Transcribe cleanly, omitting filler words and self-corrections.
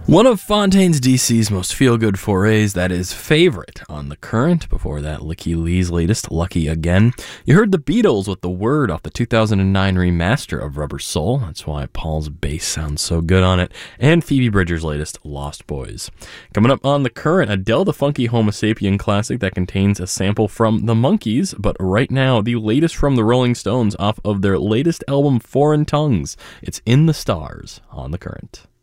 One of Fontaine's DC's most feel-good forays, that is Favorite on The Current. Before that, Licky Lee's latest, Lucky Again. You heard the Beatles with The Word off the 2009 remaster of Rubber Soul. That's why Paul's bass sounds so good on it. And Phoebe Bridgers' latest, Lost Boys. Coming up on The Current, Adele the Funky Homo Sapien classic that contains a sample from The Monkees. But right now, the latest from the Rolling Stones off of their latest album, Foreign Tongues. It's In the Stars on The Current.